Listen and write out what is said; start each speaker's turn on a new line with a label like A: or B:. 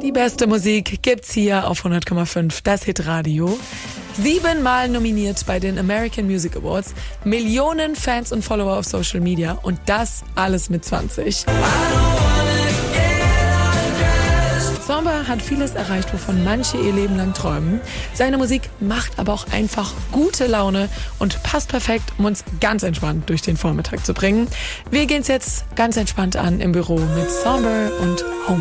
A: Die beste Musik gibt's hier auf 100,5, das Hitradio. 7-mal nominiert bei den American Music Awards, Millionen Fans und Follower auf Social Media und das alles mit 20. Samba hat vieles erreicht, wovon manche ihr Leben lang träumen. Seine Musik macht aber auch einfach gute Laune und passt perfekt, um uns ganz entspannt durch den Vormittag zu bringen. Wir gehen's jetzt ganz entspannt an im Büro mit Samba und Home.